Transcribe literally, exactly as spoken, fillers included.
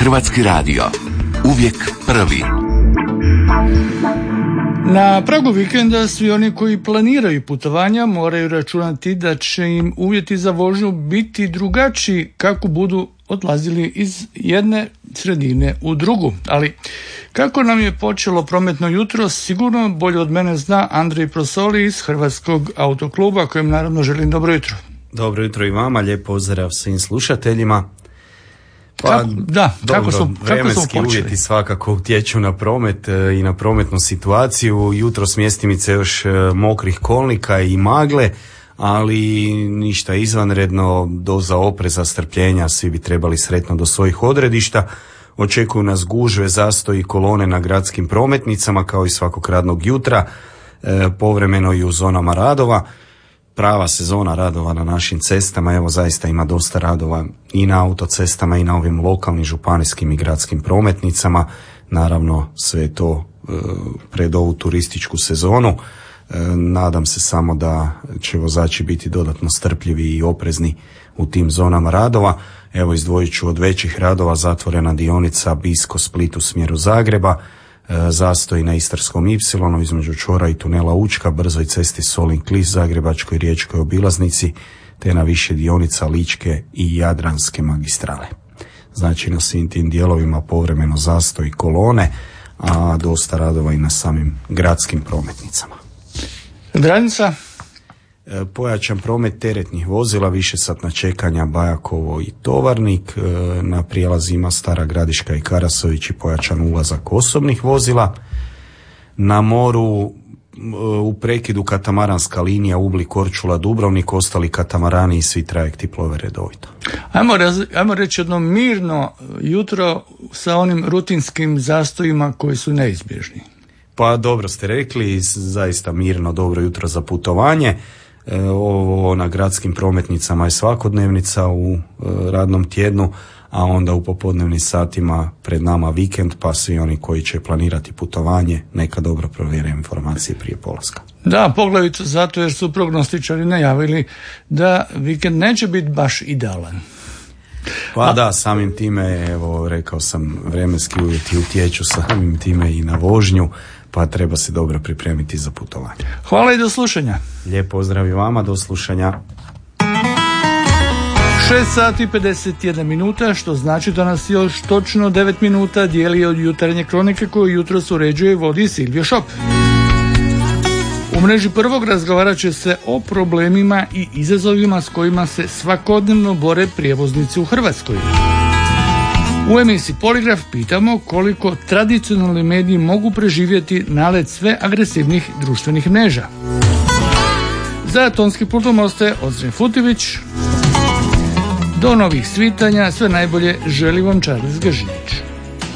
Hrvatski radio. Uvijek prvi. Na pragu vikenda svi oni koji planiraju putovanja moraju računati da će im uvjeti za vožnju biti drugačiji kako budu odlazili iz jedne sredine u drugu. Ali kako nam je počelo prometno jutro, sigurno bolje od mene zna Andrej Prosoli iz Hrvatskog autokluba, kojem naravno želim dobro jutro. Dobro jutro i vama, lijep pozdrav svim slušateljima. Pa, kako, da, dobro, kako su, kako vremenski uvjeti svakako utječu na promet e, i na prometnu situaciju. Jutros mjestimice još e, mokrih kolnika i magle, ali ništa izvanredno, doza opreza, strpljenja, svi bi trebali sretno do svojih odredišta. Očekuju nas gužve, zastoji, kolone na gradskim prometnicama kao i svakog radnog jutra, e, povremeno i u zonama radova. Prava sezona radova na našim cestama, evo zaista ima dosta radova i na autocestama i na ovim lokalnim, županijskim i gradskim prometnicama. Naravno sve to e, pred ovu turističku sezonu. E, nadam se samo da će vozači biti dodatno strpljivi i oprezni u tim zonama radova. Evo izdvojit ću od većih radova zatvorena dionica Bisko-Split u smjeru Zagreba, zastoj na Istarskom ipsilonu između čvora i tunela Učka, brzoj cesti Solin-Klis, Zagrebačkoj riječkoj obilaznici, te na više dionica Ličke i Jadranske magistrale. Znači na svim tim dijelovima povremeno zastoj kolone, a dosta radova i na samim gradskim prometnicama. Granica? Pojačan promet teretnih vozila, višesatna čekanja Bajakovo i Tovarnik, na prijelazima Stara Gradiška i Karasović i pojačan ulazak osobnih vozila. Na moru u prekidu katamaranska linija Ubli, Korčula, Dubrovnik, ostali katamarani i svi trajekti plove redovito. Ajmo, raz, ajmo reći jedno mirno jutro sa onim rutinskim zastojima koji su neizbježni. Pa dobro ste rekli, zaista mirno dobro jutro za putovanje. Ovo na gradskim prometnicama je svakodnevnica u radnom tjednu, a onda u popodnevnim satima pred nama vikend, pa svi oni koji će planirati putovanje neka dobro provjere informacije prije polaska. Da, poglavito zato jer su prognostičari najavili da vikend neće biti baš idealan. Pa a... da, samim time, evo rekao sam, vremenski uvjeti utječu samim time i na vožnju, pa treba se dobro pripremiti za putovanje. Hvala i do slušanja. Lijep pozdrav i vama, do slušanja. šest sati i pedeset jedna minuta, što znači da nas još točno devet minuta dijeli od jutarnje kronike koju jutros uređuje i vodi Silvio Šop. U mreži prvog razgovarat će se o problemima i izazovima s kojima se svakodnevno bore prijevoznici u Hrvatskoj. U emisiji Poligraf pitamo koliko tradicionalni mediji mogu preživjeti nalet sve agresivnih društvenih mreža. Za tonski pultom ostaje Ozren Futivić. Do novih svitanja, sve najbolje želi vam Charles Gržnje.